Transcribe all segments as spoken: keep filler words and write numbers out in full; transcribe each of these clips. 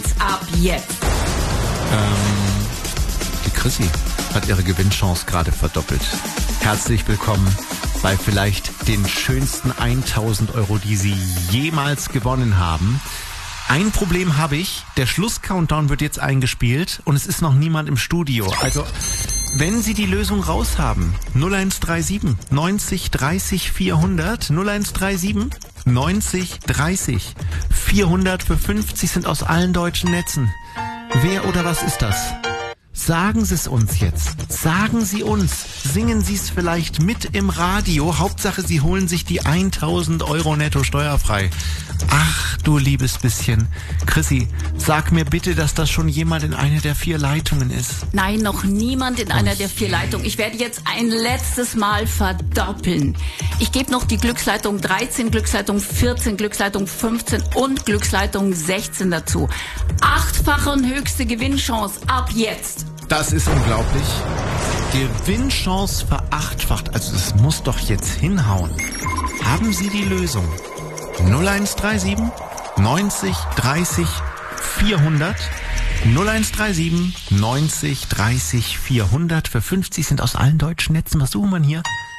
eins ab jetzt. Ähm, die Chrissy hat ihre Gewinnchance gerade verdoppelt. Herzlich willkommen bei vielleicht den schönsten tausend Euro, die Sie jemals gewonnen haben. Ein Problem habe ich, der Schluss-Countdown wird jetzt eingespielt und es ist noch niemand im Studio. Also, wenn Sie die Lösung raus haben, null eins drei sieben neunzig dreißig vierhundert, null eins drei sieben neunzig dreißig vierhundert für fünfzig sind aus allen deutschen Netzen. Wer oder was ist das? Sagen Sie es uns jetzt. Sagen Sie uns. Singen Sie es vielleicht mit im Radio. Hauptsache, Sie holen sich die tausend Euro netto steuerfrei. Ach, du liebes bisschen. Chrissy, sag mir bitte, dass das schon jemand in einer der vier Leitungen ist. Nein, noch niemand in einer der vier Leitungen. Ich werde jetzt ein letztes Mal verdoppeln. Ich gebe noch die Glücksleitung dreizehn, Glücksleitung vierzehn, Glücksleitung fünfzehn und Glücksleitung sechzehn dazu. Achtfache und höchste Gewinnchance ab jetzt. Das ist unglaublich. Gewinnchance verachtfacht. Also das muss doch jetzt hinhauen. Haben Sie die Lösung? null eins drei sieben neunzig dreißig vierhundert null eins drei sieben neunzig dreißig vierhundert für fünfzig sind aus allen deutschen Netzen. Was suchen wir hier?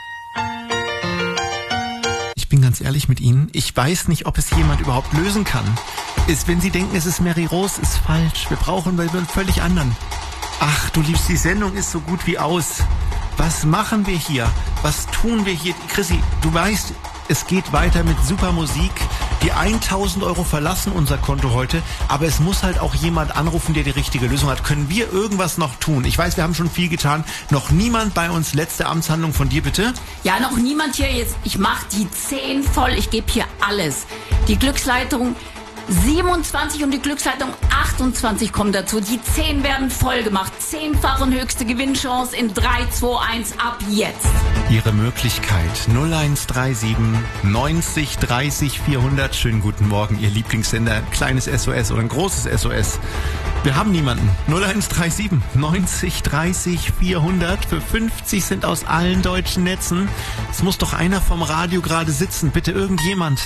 Ich bin ganz ehrlich mit Ihnen. Ich weiß nicht, ob es jemand überhaupt lösen kann. Ist, wenn Sie denken, es ist Mary Rose, ist falsch. Wir brauchen bei einen völlig anderen. Ach, du liebst, die Sendung ist so gut wie aus. Was machen wir hier? Was tun wir hier? Chrissy, du weißt, es geht weiter mit super Musik. Die tausend Euro verlassen unser Konto heute, aber es muss halt auch jemand anrufen, der die richtige Lösung hat. Können wir irgendwas noch tun? Ich weiß, wir haben schon viel getan. Noch niemand bei uns. Letzte Amtshandlung von dir, bitte. Ja, noch niemand hier jetzt. Ich mache die zehn voll. Ich gebe hier alles. Die Glücksleitung siebenundzwanzig und die Glücksleitung achtundzwanzig kommen dazu. Die zehn werden voll gemacht. Zehnfach und höchste Gewinnchance in drei, zwei, eins ab jetzt. Ihre Möglichkeit null eins drei sieben neunzig dreißig vierhundert. Schönen guten Morgen, Ihr Lieblingssender. Kleines S O S oder ein großes S O S. Wir haben niemanden. null eins drei sieben neunzig dreißig vierhundert für fünfzig sind aus allen deutschen Netzen. Es muss doch einer vom Radio gerade sitzen. Bitte irgendjemand.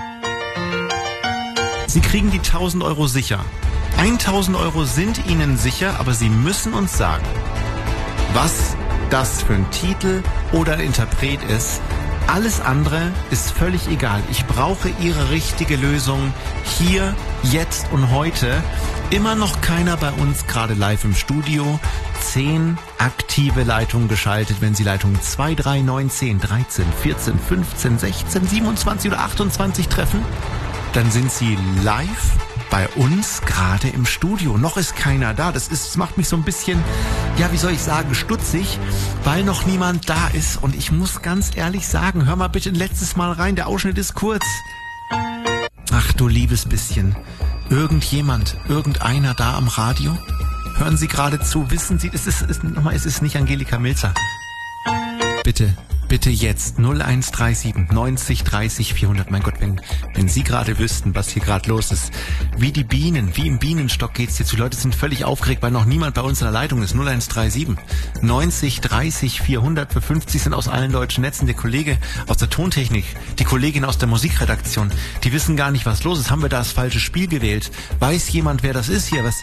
Sie kriegen die tausend Euro sicher. tausend Euro sind Ihnen sicher, aber Sie müssen uns sagen, was das für ein Titel oder ein Interpret ist. Alles andere ist völlig egal. Ich brauche Ihre richtige Lösung hier, jetzt und heute. Immer noch keiner bei uns gerade live im Studio. Zehn aktive Leitungen geschaltet. Wenn Sie Leitungen zwei, drei, neun, zehn, dreizehn, vierzehn, fünfzehn, sechzehn, siebenundzwanzig oder achtundzwanzig treffen, dann sind Sie live bei uns gerade im Studio. Noch ist keiner da. Das ist, das macht mich so ein bisschen, ja, wie soll ich sagen, stutzig, weil noch niemand da ist. Und ich muss ganz ehrlich sagen, hör mal bitte ein letztes Mal rein. Der Ausschnitt ist kurz. Ach du liebes bisschen. Irgendjemand, irgendeiner da am Radio? Hören Sie gerade zu? Wissen Sie, es ist, es ist, nochmal, es ist nicht Angelika Milzer. Bitte. Bitte jetzt null eins drei sieben neunzig dreißig vierhundert. Mein Gott, wenn, wenn Sie gerade wüssten, was hier gerade los ist. Wie die Bienen, wie im Bienenstock geht's hier zu. Die Leute sind völlig aufgeregt, weil noch niemand bei uns in der Leitung ist. null eins drei sieben neunzig dreißig vierhundert für fünfzig sind aus allen deutschen Netzen. Der Kollege aus der Tontechnik, die Kollegin aus der Musikredaktion, die wissen gar nicht, was los ist. Haben wir da das falsche Spiel gewählt? Weiß jemand, wer das ist hier? Was?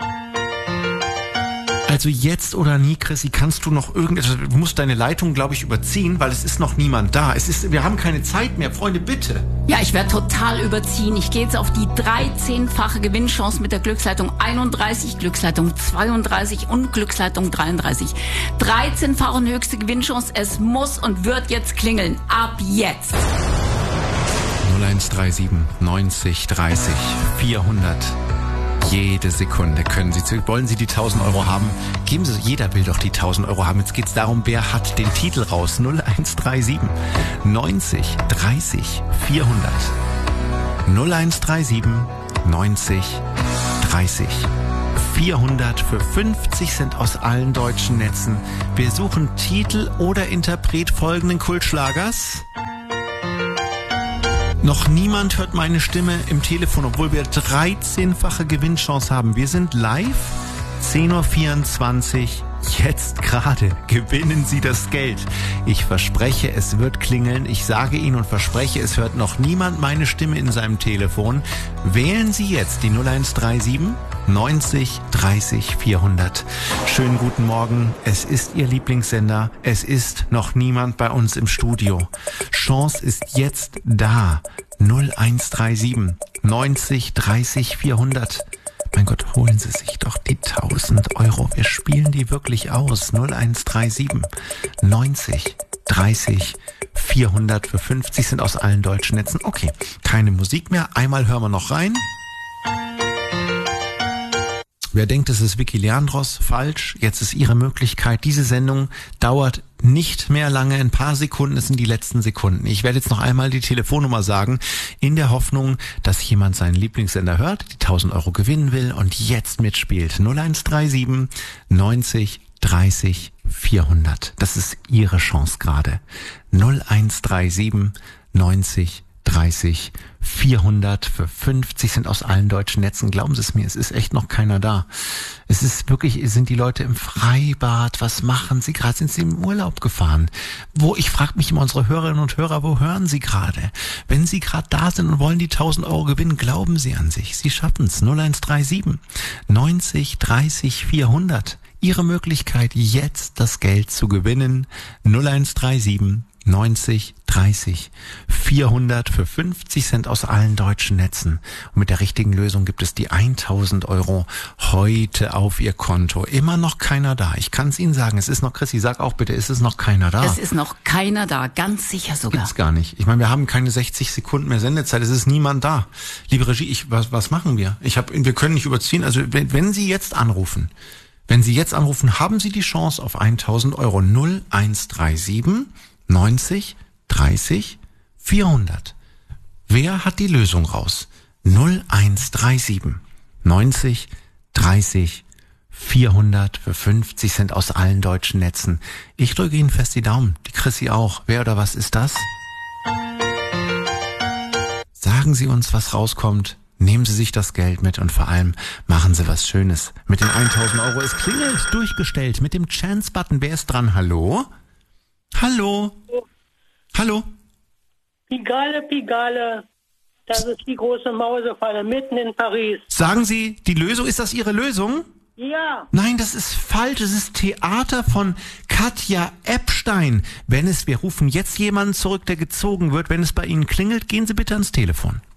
Also jetzt oder nie, Chrissy, kannst du noch irgendetwas, du musst deine Leitung, glaube ich, überziehen, weil es ist noch niemand da. Es ist, wir haben keine Zeit mehr, Freunde, bitte. Ja, ich werde total überziehen. Ich gehe jetzt auf die dreizehnfache Gewinnchance mit der Glücksleitung einunddreißig, Glücksleitung zweiunddreißig und Glücksleitung dreiunddreißig. dreizehnfache und höchste Gewinnchance. Es muss und wird jetzt klingeln. Ab jetzt. null eins drei sieben neunzig dreißig vierhundert. Jede Sekunde können Sie, wollen Sie die tausend Euro haben? Geben Sie, jeder will doch die tausend Euro haben. Jetzt geht es darum, wer hat den Titel raus? null eins drei sieben neunzig dreißig vierhundert. null eins drei sieben neunzig dreißig vierhundert für fünfzig sind aus allen deutschen Netzen. Wir suchen Titel oder Interpret folgenden Kultschlagers. Noch niemand hört meine Stimme im Telefon, obwohl wir dreizehnfache Gewinnchance haben. Wir sind live, zehn Uhr vierundzwanzig. Jetzt gerade gewinnen Sie das Geld. Ich verspreche, es wird klingeln. Ich sage Ihnen und verspreche, es hört noch niemand meine Stimme in seinem Telefon. Wählen Sie jetzt die null eins drei sieben neunzig dreißig vierhundert. Schönen guten Morgen. Es ist Ihr Lieblingssender. Es ist noch niemand bei uns im Studio. Chance ist jetzt da. null eins drei sieben neunzig dreißig vierhundert. Mein Gott, holen Sie sich doch die tausend Euro. Wir spielen die wirklich aus. null eins drei sieben neunzig dreißig vierhundert für fünfzig sind aus allen deutschen Netzen. Okay, keine Musik mehr. Einmal hören wir noch rein. Wer denkt, es ist Vicky Leandros? Falsch. Jetzt ist Ihre Möglichkeit. Diese Sendung dauert nicht mehr lange. Ein paar Sekunden, es sind die letzten Sekunden. Ich werde jetzt noch einmal die Telefonnummer sagen, in der Hoffnung, dass jemand seinen Lieblingssender hört, die tausend Euro gewinnen will und jetzt mitspielt. null eins drei sieben neunzig dreißig vierhundert. Das ist Ihre Chance gerade. null eins drei sieben neunzig dreißig vierhundert für fünfzig sind aus allen deutschen Netzen. Glauben Sie es mir, es ist echt noch keiner da. Es ist wirklich, sind die Leute im Freibad? Was machen sie gerade? Sind sie im Urlaub gefahren? Wo, ich frage mich immer unsere Hörerinnen und Hörer, wo hören sie gerade? Wenn sie gerade da sind und wollen die tausend Euro gewinnen, glauben sie an sich. Sie schaffen es. null eins drei sieben neunzig dreißig vierhundert. Ihre Möglichkeit, jetzt das Geld zu gewinnen. null eins drei sieben neunzig dreißig vierhundert für fünfzig Cent aus allen deutschen Netzen. Und mit der richtigen Lösung gibt es die tausend Euro heute auf Ihr Konto. Immer noch keiner da. Ich kann es Ihnen sagen, es ist noch, Chrissy, sag auch bitte, ist es noch keiner da? Es ist noch keiner da, ganz sicher sogar. Gibt's gar nicht. Ich meine, wir haben keine sechzig Sekunden mehr Sendezeit, es ist niemand da. Liebe Regie, ich, was, was machen wir? Ich hab, wir können nicht überziehen. Also wenn, wenn Sie jetzt anrufen, wenn Sie jetzt anrufen, haben Sie die Chance auf tausend Euro. null eins drei sieben neunzig dreißig vierhundert. Wer hat die Lösung raus? null eins drei sieben neunzig dreißig vierhundert für fünfzig Cent aus allen deutschen Netzen. Ich drücke Ihnen fest die Daumen. Die Chrissy auch. Wer oder was ist das? Sagen Sie uns, was rauskommt. Nehmen Sie sich das Geld mit und vor allem machen Sie was Schönes mit den tausend Euro. Es klingelt, durchgestellt mit dem Chance-Button. Wer ist dran? Hallo? Hallo? Hallo? Pigalle, Pigalle, das ist die große Mausefalle mitten in Paris. Sagen Sie, die Lösung, ist das Ihre Lösung? Ja. Nein, das ist falsch. Es ist Theater von Katja Epstein. Wenn es, wir rufen jetzt jemanden zurück, der gezogen wird. Wenn es bei Ihnen klingelt, gehen Sie bitte ans Telefon.